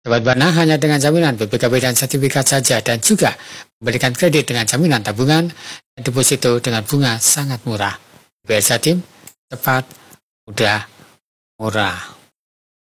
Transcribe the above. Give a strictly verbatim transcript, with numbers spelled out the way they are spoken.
Dapat Bana hanya dengan jaminan B P K B dan sertifikat saja, dan juga memberikan kredit dengan jaminan tabungan dan deposito dengan bunga sangat murah. B B R Jatim, cepat, mudah, murah.